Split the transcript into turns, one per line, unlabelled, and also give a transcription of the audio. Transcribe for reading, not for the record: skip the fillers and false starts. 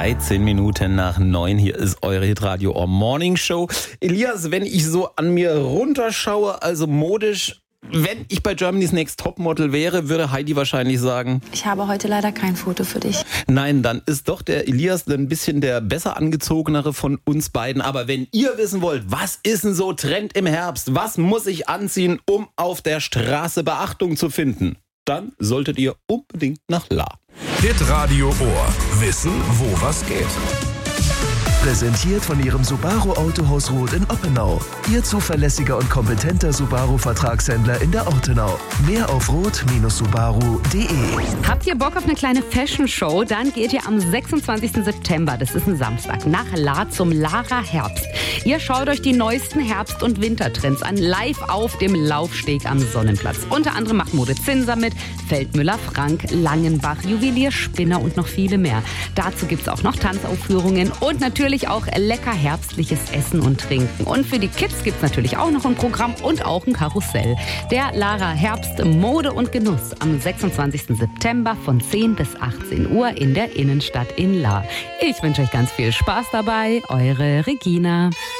13 Minuten nach 9. Hier ist eure Hitradio Morning Show. Elias, wenn ich so an mir runterschaue, also modisch, wenn ich bei Germany's Next Topmodel wäre, würde Heidi wahrscheinlich sagen:
Ich habe heute leider kein Foto für dich.
Nein, dann ist doch der Elias ein bisschen der besser angezogenere von uns beiden. Aber wenn ihr wissen wollt, was ist denn so Trend im Herbst? Was muss ich anziehen, um auf der Straße Beachtung zu finden? Dann solltet ihr unbedingt nach La.
Hitradio Ohr. Wissen, wo was geht.
Präsentiert von Ihrem Subaru Autohaus Roth in Oppenau. Ihr zuverlässiger und kompetenter Subaru-Vertragshändler in der Ortenau. Mehr auf roth-subaru.de.
Habt ihr Bock auf eine kleine Fashion-Show? Dann geht ihr am 26. September, das ist ein Samstag, nach La zum Lara Herbst. Ihr schaut euch die neuesten Herbst- und Wintertrends an, live auf dem Laufsteg am Sonnenplatz. Unter anderem macht Mode Zinser mit, Feldmüller, Frank, Langenbach, Juwelier, Spinner und noch viele mehr. Dazu gibt's auch noch Tanzaufführungen und natürlich auch lecker herbstliches Essen und Trinken. Und für die Kids gibt's natürlich auch noch ein Programm und auch ein Karussell. Der Lara Herbst Mode und Genuss am 26. September von 10 bis 18 Uhr in der Innenstadt in La. Ich wünsche euch ganz viel Spaß dabei. Eure Regina.